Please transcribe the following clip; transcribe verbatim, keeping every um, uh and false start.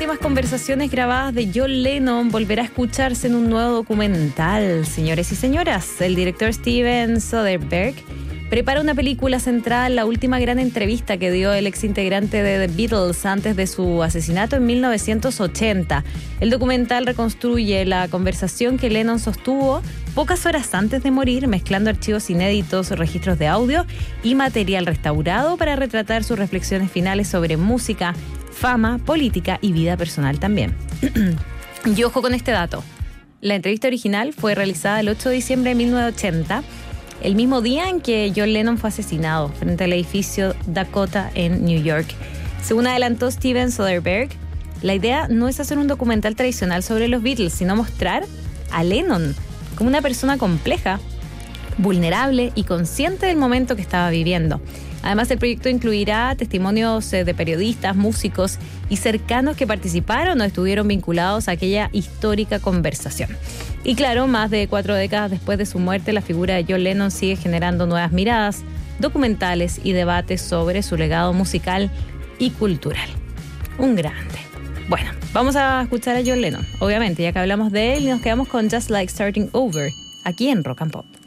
últimas conversaciones grabadas de John Lennon volverá a escucharse en un nuevo documental. Señores y señoras, el director Steven Soderbergh prepara una película centrada en la última gran entrevista que dio el exintegrante de The Beatles antes de su asesinato en mil novecientos ochenta. El documental reconstruye la conversación que Lennon sostuvo pocas horas antes de morir, mezclando archivos inéditos, registros de audio y material restaurado para retratar sus reflexiones finales sobre música, fama, política y vida personal también. Y ojo con este dato. La entrevista original fue realizada el ocho de diciembre de mil novecientos ochenta, el mismo día en que John Lennon fue asesinado frente al edificio Dakota en New York. Según adelantó Steven Soderbergh, la idea no es hacer un documental tradicional sobre los Beatles, sino mostrar a Lennon como una persona compleja, vulnerable y consciente del momento que estaba viviendo. Además, el proyecto incluirá testimonios de periodistas, músicos y cercanos que participaron o estuvieron vinculados a aquella histórica conversación. Y claro, más de cuatro décadas después de su muerte, la figura de John Lennon sigue generando nuevas miradas, documentales y debates sobre su legado musical y cultural. Un grande. Bueno, vamos a escuchar a John Lennon, obviamente, ya que hablamos de él, y nos quedamos con Just Like Starting Over, aquí en Rock and Pop.